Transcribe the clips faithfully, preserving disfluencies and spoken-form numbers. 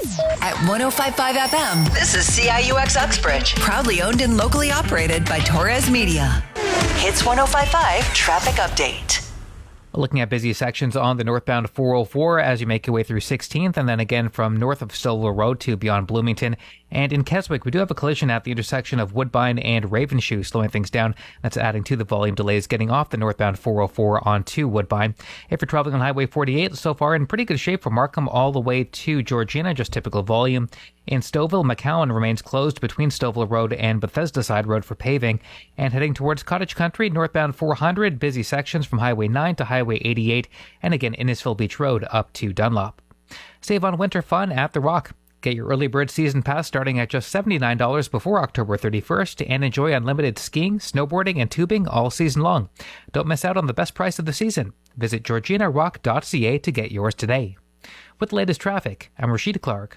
At one oh five point five F M, this is C I U X Uxbridge. Proudly owned and locally operated by Torres Media. Hits one oh five point five Traffic Update. Looking at busy sections on the northbound four oh four as you make your way through sixteenth, and then again from north of Stouffville Road to beyond Bloomington. And in Keswick, we do have a collision at the intersection of Woodbine and Ravenshoe, slowing things down. That's adding to the volume delays getting off the northbound four oh four onto Woodbine. If you're traveling on Highway forty-eight, so far in pretty good shape from Markham all the way to Georgina, just typical volume. In Stouffville, McCowan remains closed between Stouffville Road and Bethesda Side Road for paving. And heading towards Cottage Country, northbound four hundred, busy sections from Highway nine to Highway eighty-eight, and again Innisfil Beach Road up to Dunlop. Save on winter fun at The Rock. Get your early bird season pass starting at just seventy-nine dollars before October thirty-first and enjoy unlimited skiing, snowboarding, and tubing all season long. Don't miss out on the best price of the season. Visit georgina rock dot c a to get yours today. With the latest traffic, I'm Rashida Clark.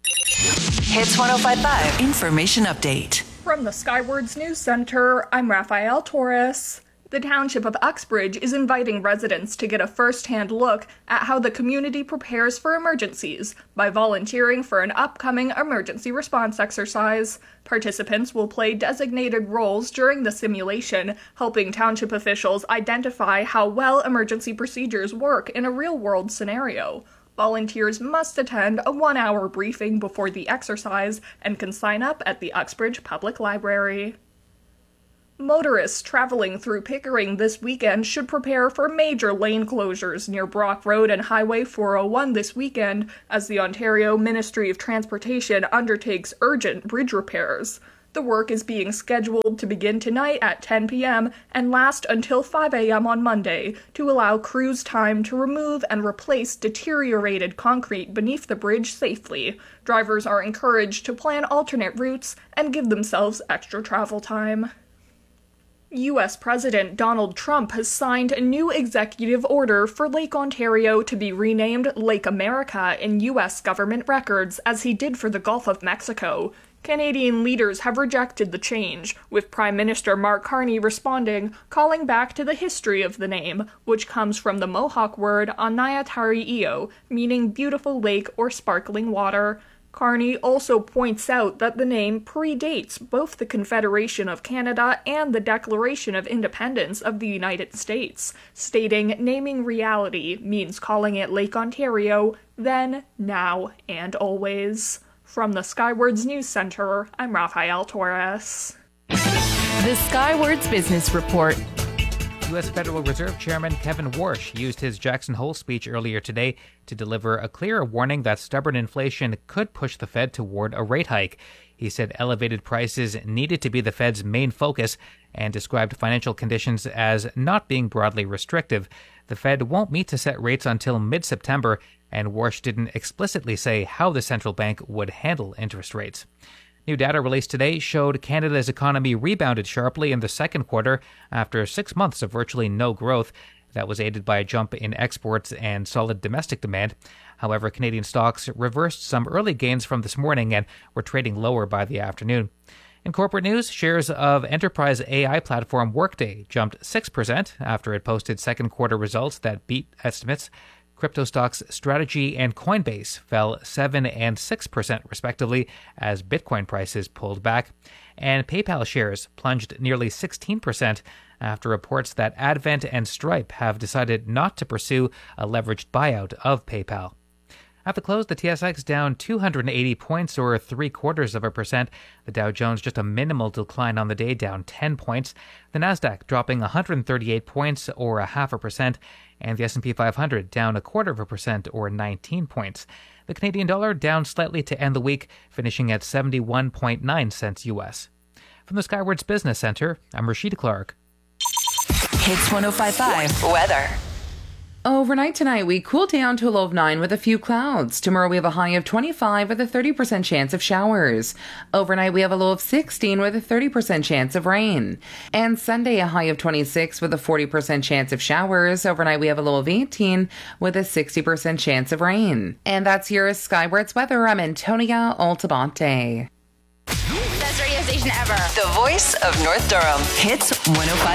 Hits one oh five point five Information Update. From the Skywards News Center, I'm Rafael Torres. The Township of Uxbridge is inviting residents to get a first-hand look at how the community prepares for emergencies by volunteering for an upcoming emergency response exercise. Participants will play designated roles during the simulation, helping township officials identify how well emergency procedures work in a real-world scenario. Volunteers must attend a one-hour briefing before the exercise and can sign up at the Uxbridge Public Library. Motorists traveling through Pickering this weekend should prepare for major lane closures near Brock Road and Highway four oh one this weekend as the Ontario Ministry of Transportation undertakes urgent bridge repairs. The work is being scheduled to begin tonight at ten p.m. and last until five a.m. on Monday to allow crews time to remove and replace deteriorated concrete beneath the bridge safely. Drivers are encouraged to plan alternate routes and give themselves extra travel time. U S President Donald Trump has signed a new executive order for Lake Ontario to be renamed Lake America in U S government records, as he did for the Gulf of Mexico. Canadian leaders have rejected the change, with Prime Minister Mark Carney responding, calling back to the history of the name, which comes from the Mohawk word Anayatari-io, meaning beautiful lake or sparkling water. Carney also points out that the name predates both the Confederation of Canada and the Declaration of Independence of the United States, stating naming reality means calling it Lake Ontario then, now, and always. From the Skywards News Center, I'm Rafael Torres. The Skywards Business Report. U S Federal Reserve Chairman Kevin Warsh used his Jackson Hole speech earlier today to deliver a clear warning that stubborn inflation could push the Fed toward a rate hike. He said elevated prices needed to be the Fed's main focus and described financial conditions as not being broadly restrictive. The Fed won't meet to set rates until mid-September, and Warsh didn't explicitly say how the central bank would handle interest rates. New data released today showed Canada's economy rebounded sharply in the second quarter after six months of virtually no growth. That was aided by a jump in exports and solid domestic demand. However, Canadian stocks reversed some early gains from this morning and were trading lower by the afternoon. In corporate news, shares of enterprise A I platform Workday jumped six percent after it posted second quarter results that beat estimates. Crypto stocks Strategy and Coinbase fell seven and six percent respectively as Bitcoin prices pulled back. And PayPal shares plunged nearly sixteen percent after reports that Advent and Stripe have decided not to pursue a leveraged buyout of PayPal. At the close, the T S X down two hundred eighty points, or three quarters of a percent. The Dow Jones just a minimal decline on the day, down ten points. The Nasdaq dropping one hundred thirty-eight points, or a half a percent, and the S and P five hundred down a quarter of a percent, or nineteen points. The Canadian dollar down slightly to end the week, finishing at seventy-one point nine cents U S. From the Skywards Business Center, I'm Rashida Clark. Hits one oh five point five Weather. Overnight tonight, we cool down to a low of nine with a few clouds. Tomorrow, we have a high of twenty-five with a thirty percent chance of showers. Overnight, we have a low of sixteen with a thirty percent chance of rain. And Sunday, a high of twenty-six with a forty percent chance of showers. Overnight, we have a low of eighteen with a sixty percent chance of rain. And that's your Skywards weather. I'm Antonia Altabante. Best radio station ever. The voice of North Durham. Hits one oh five.